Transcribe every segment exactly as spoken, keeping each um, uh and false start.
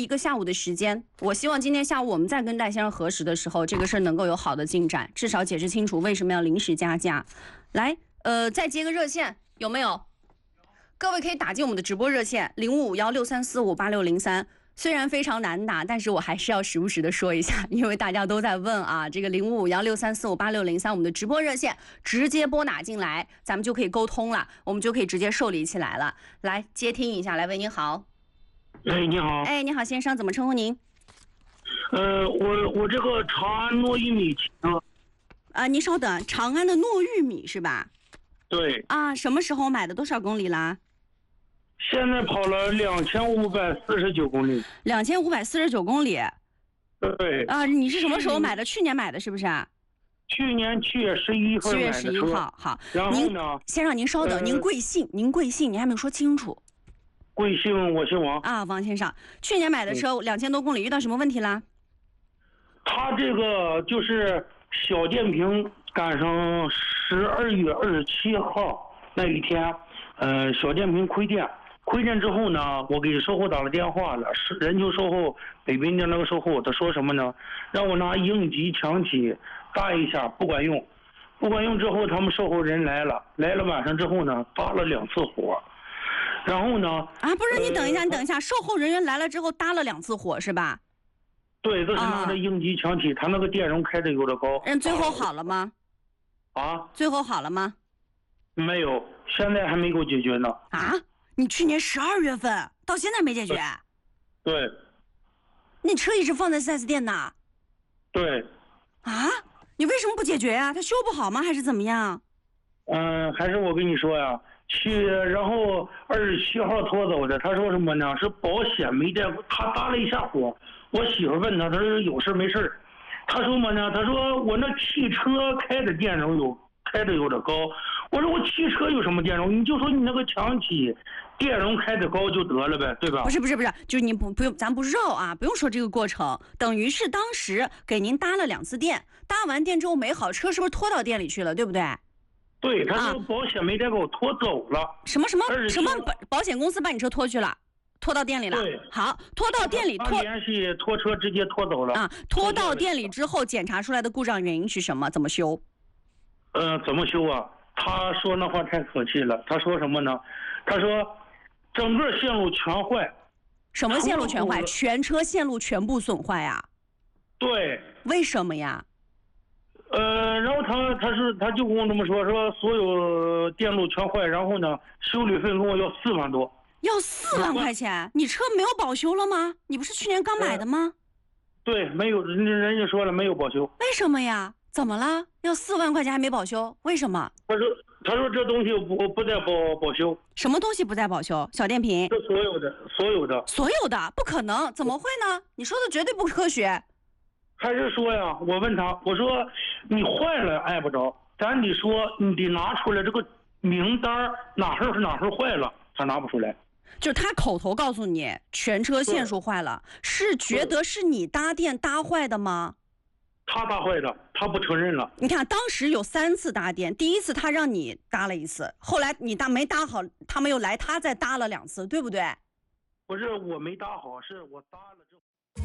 一个下午的时间，我希望今天下午我们再跟戴先生核实的时候，这个事儿能够有好的进展，至少解释清楚为什么要临时加价。来，呃，再接个热线，有没有？各位可以打进我们的直播热线零五五幺六三四五八六零三。虽然非常难打，但是我还是要时不时的说一下，因为大家都在问啊，这个零五五幺六三四五八六零三我们的直播热线直接拨打进来，咱们就可以沟通了，我们就可以直接受理起来了。来接听一下，来喂，您好。 哎，你好。 哎，你好，先生，怎么称呼您？ 呃，我我这个长安糯玉米车。 啊，您稍等，长安的糯玉米是吧？ 对。 啊，什么时候买的？多少公里啦？ 现在跑了两千五百四十九公里。 两千五百四十九公里。 对。 啊，你是什么时候买的？去年买的是不是？ 去年七月十一份买的车。 七月十一号，好。 然后呢？ 先生，您稍等，呃、您贵姓？您贵姓？您还没有说清楚。 贵姓？我姓王。 啊，王先生，去年买的车两千多公里，遇到什么问题啦？ 他这个就是小电瓶赶上十二月二十七号那一天，呃，小电瓶亏电。亏电之后呢，我给售后打了电话了，是人球售后北滨的那个售后，他说什么呢？让我拿应急强起搭一下，不管用，不管用之后，他们售后人来了，来了晚上之后呢，搭了两次火，然后呢？ 啊，不是，你等一下，你等一下，售后人员来了之后搭了两次火是吧？ 对，这是拿着应急强起，他那个电容开的有点高。 人最后好了吗？ 啊？ 最后好了吗？ 没有，现在还没给我解决呢。 啊？你去年十二月份到现在没解决？ 对。 你车一直放在 四 S 店呢？ 对。 啊？你为什么不解决呀？他修不好吗？还是怎么样？ 嗯，还是我跟你说呀，去，然后二十七号拖走的。他说什么呢？是保险没带，他搭了一下火。我媳妇问他，他说有事没事。他说什么呢？他说我那汽车开的电容有开的有点高。我说我汽车有什么电容？你就说你那个强起电容开的高就得了呗，对吧？ 不是不是不是，就是你不不用，咱不绕啊，不用说这个过程，等于是当时给您搭了两次电，搭完电之后没好，车是不是拖到店里去了，对不对？ 对，他说保险没带给我拖走了。 啊、什么什么什么保保险公司把你车拖去了？拖到店里了。 对。 好，拖到店里拖。 联系拖车直接拖走了。 啊，拖到店里之后检查出来的故障原因是什么？怎么修？ 呃，怎么修啊？他说那话太可气了。他说什么呢？他说整个线路全坏。 什么线路全坏？全车线路全部损坏啊？ 对。 为什么呀？ 呃，然后他他是他就跟我这么说，说所有电路全坏，然后呢，修理费跟我要四万多。 要四万块钱？你车没有保修了吗？你不是去年刚买的吗？ 对，没有，人人家说了没有保修。 为什么呀？怎么了？要四万块钱还没保修？为什么？ 他说他说这东西不不带保保修。 什么东西不带保修？小电瓶？ 这所有的所有的所有的不可能，怎么会呢？你说的绝对不科学。 还是说呀，我问他，我说你坏了碍不着，咱得说你得拿出来这个名单，哪儿是哪儿坏了，他拿不出来。 就是他口头告诉你全车线束坏了，是觉得是你搭电搭坏的吗？ 他搭坏的，他不承认了。 你看当时有三次搭电，第一次他让你搭了一次，后来你搭没搭好，他们又来，他再搭了两次，对不对？ 不是我没搭好，是我搭了之后。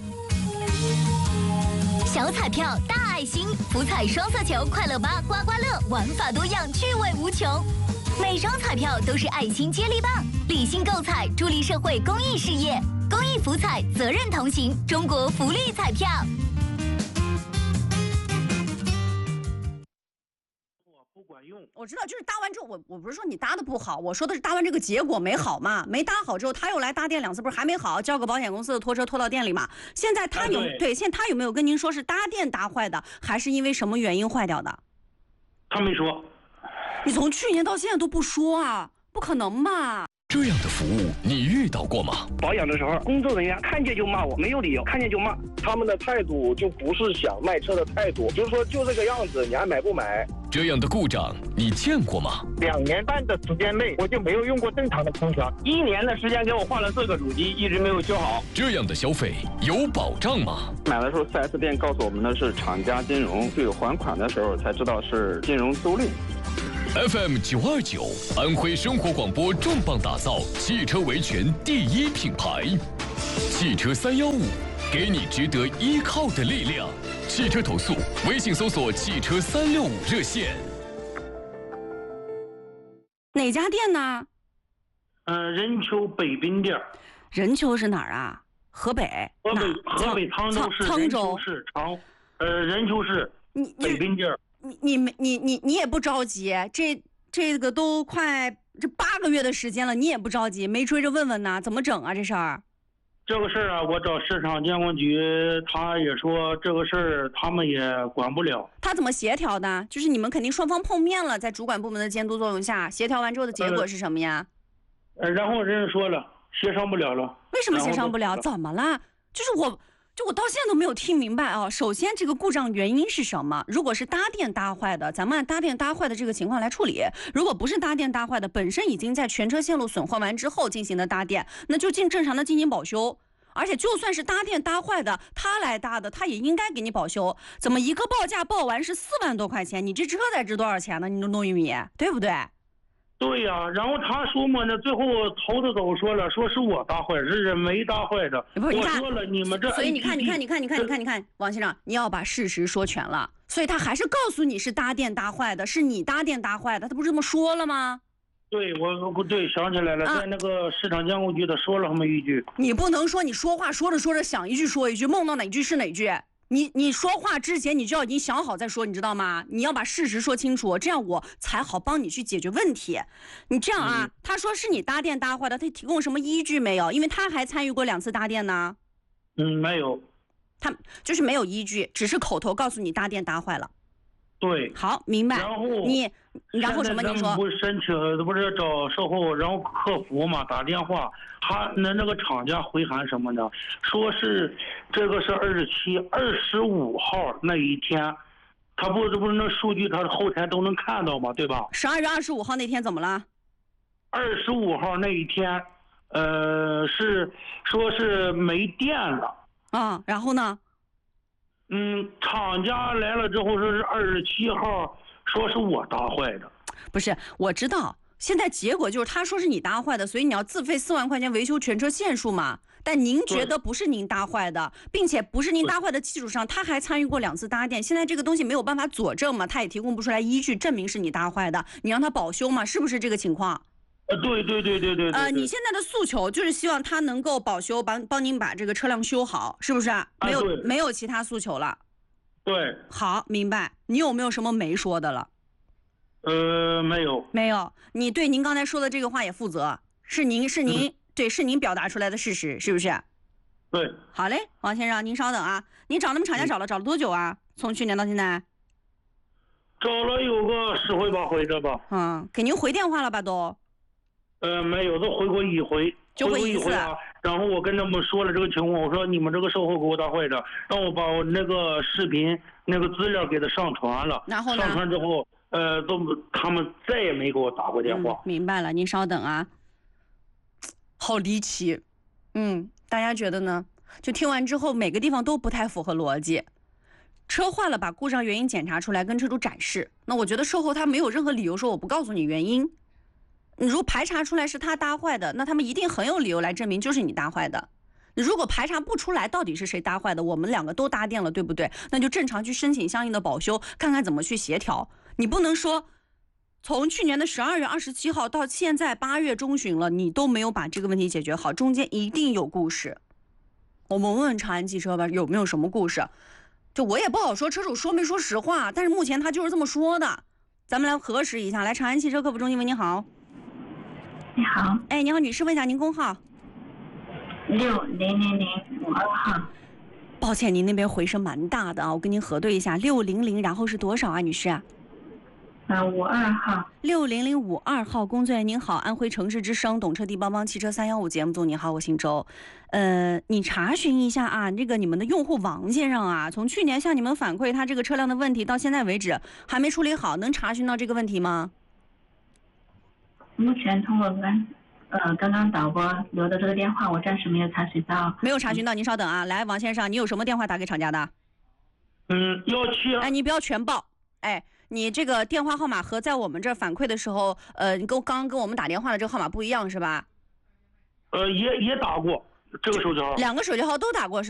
小彩票大爱心，福彩双色球快乐吧刮刮乐，玩法多样，趣味无穷。每张彩票都是爱心接力棒，理性购彩，助力社会公益事业。公益福彩，责任同行，中国福利彩票。 不管用， 我知道，就是搭完之后，我我不是说你搭的不好，我说的是搭完这个结果没好嘛，没搭好之后，他又来搭电两次，不是还没好，交个保险公司的拖车拖到店里嘛。现在他有、啊、对, 对，现在他有没有跟您说是搭电搭坏的，还是因为什么原因坏掉的？ 他没说。 你从去年到现在都不说啊，不可能吧？ 这样的服务你遇到过吗？ 保养的时候，工作人员看见就骂我，没有理由，看见就骂。 他们的态度就不是想卖车的态度，就是说就这个样子，你还买不买？ 这样的故障你见过吗？ 两年半的时间内，我就没有用过正常的空调。 一年的时间给我换了四个主机，一直没有修好。 这样的消费有保障吗？ 买的时候 四 S 店告诉我们的是厂家金融，对还款的时候才知道是金融租赁。 F M 九二九，安徽生活广播重磅打造汽车维权第一品牌， 汽车三一五，给你值得依靠的力量。汽车投诉，微信搜索汽车三六五热线。 哪家店呢？ 呃，任丘北滨店。 任丘是哪儿啊？河北。 河北河北沧州市任丘市长，呃，任丘市北滨店。 你你没你你你也不着急，这这个都快这八个月的时间了，你也不着急，没追着问问呢？怎么整啊？这事儿？ 这个事儿啊，我找市场监管局，他也说这个事儿他们也管不了。 他怎么协调的？就是你们肯定双方碰面了，在主管部门的监督作用下，协调完之后的结果是什么呀？ 呃，然后人家说了，协商不了了。 为什么协商不了？怎么了？就是我。就我到现在都没有听明白啊！首先，这个故障原因是什么？如果是搭电搭坏的，咱们按搭电搭坏的这个情况来处理；如果不是搭电搭坏的，本身已经在全车线路损坏完之后进行的搭电，那就进正常的进行保修。而且就算是搭电搭坏的，他来搭的，他也应该给你保修。怎么一个报价报完是四万多块钱？你这车得值多少钱呢？你弄玉米，对不对？ 对呀、啊，然后他说嘛，那最后头子走说了，说是我搭坏，是人没搭坏的。 不是， 我说了，你们这， 所以你看，你看，你看，你看，你看，你看，王先生，你要把事实说全了。所以他还是告诉你是搭电搭坏的，是你搭电搭坏的，他不是这么说了吗？ 对，我不对，想起来了，啊、在那个市场监管局的说了那么一句。 你不能说你说话说着说着想一句说一句，梦到哪句是哪句。你你说话之前你就要已经想好再说，你知道吗？你要把事实说清楚，这样我才好帮你去解决问题。你这样啊，嗯、他说是你搭电搭坏的，他提供什么依据没有？因为他还参与过两次搭电呢。 嗯，没有。 他就是没有依据，只是口头告诉你搭电搭坏了。 对。 好，明白。 然后你然后什么？你说。 不是申请，不是找售后，然后客服嘛打电话。他那那个厂家回函什么的，说是这个是二十七、二十五号那一天，他不这不是那数据，他的后台都能看到嘛，对吧？ 十二月二十五号那天怎么了？ 二十五号那一天，呃，是说是没电了。 啊，然后呢？ 嗯，厂家来了之后说是二十七号，说是我搭坏的。 不是，我知道。现在结果就是他说是你搭坏的，所以你要自费四万块钱维修全车线数嘛。但您觉得不是您搭坏的，并且不是您搭坏的基础上，他还参与过两次搭电。现在这个东西没有办法佐证嘛，他也提供不出来依据证明是你搭坏的，你让他保修嘛，是不是这个情况？ 呃，对对对对 对, 对。 呃，你现在的诉求就是希望他能够保修，帮帮您把这个车辆修好，是不是？没有、啊、没有其他诉求了。 对。 好，明白。你有没有什么没说的了？ 呃，没有， 没有。你对您刚才说的这个话也负责，是您是您、嗯、对，是您表达出来的事实，是不是？ 对。 好嘞，王先生，您稍等啊。您找他们厂家找了、嗯、找了多久啊？从去年到现在？ 找了有个十回八回的吧。 嗯，给您回电话了吧都？ 呃，没有，都回过一回， 就回一次。 啊。然后我跟他们说了这个情况，我说你们这个售后给我搭坏的，让我把我那个视频那个资料给他上传了。 然后呢？ 上传之后。呃，都他们再也没给我打过电话。 嗯、明白了，您稍等啊。好离奇，嗯，大家觉得呢？就听完之后，每个地方都不太符合逻辑。车坏了，把故障原因检查出来，跟车主展示。那我觉得售后他没有任何理由说我不告诉你原因。你如果排查出来是他搭坏的，那他们一定很有理由来证明就是你搭坏的。如果排查不出来到底是谁搭坏的，我们两个都搭电了，对不对？那就正常去申请相应的保修，看看怎么去协调。你不能说从去年的十二月二十七号到现在八月中旬了，你都没有把这个问题解决好，中间一定有故事。我们问问长安汽车吧，有没有什么故事？就我也不好说车主说没说实话，但是目前他就是这么说的。咱们来核实一下。来，长安汽车客服中心，喂，你好。 你好。 哎，你好，女士，问一下您工号。 六零零零五二号。 抱歉，您那边回声蛮大的啊，我跟您核对一下，六零零，然后是多少啊，女士？ 呃，五二号。 六零零五二号，工作人员您好，安徽城市之声懂车帝帮帮汽车三幺五节目组，你好，我姓周。呃，你查询一下啊，这个你们的用户王先生啊，从去年向你们反馈他这个车辆的问题，到现在为止还没处理好，能查询到这个问题吗？ 目前通过刚呃刚刚导播留的这个电话，我暂时没有查询到。 没有查询到，您稍等啊。来，王先生，你有什么电话打给厂家的？ 嗯，幺七。 哎，你不要全报，哎。你这个电话号码和在我们这儿反馈的时候，呃，你跟刚刚跟我们打电话的这个号码不一样是吧？ 呃，也也打过。 这个手机号， 两个手机号都打过是吧？